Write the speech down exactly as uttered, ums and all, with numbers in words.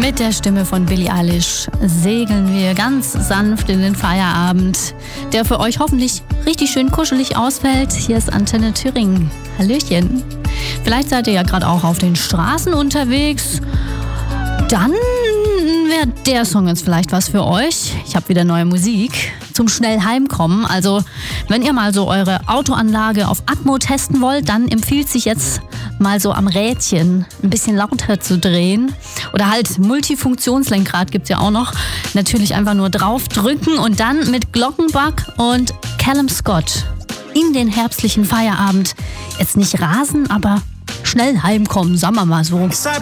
Mit der Stimme von Billie Eilish segeln wir ganz sanft in den Feierabend, der für euch hoffentlich richtig schön kuschelig ausfällt. Hier ist Antenne Thüringen. Hallöchen. Vielleicht seid ihr ja gerade auch auf den Straßen unterwegs. Dann wäre der Song jetzt vielleicht was für euch. Ich habe wieder neue Musik zum schnell heimkommen. Also wenn ihr mal so eure Autoanlage auf Atmo testen wollt, dann empfiehlt sich jetzt mal so am Rädchen ein bisschen lauter zu drehen. Oder halt Multifunktionslenkrad gibt's ja auch noch. Natürlich einfach nur drauf drücken und dann mit Glockenbach und Callum Scott in den herbstlichen Feierabend jetzt nicht rasen, aber schnell heimkommen, sagen wir mal so. Side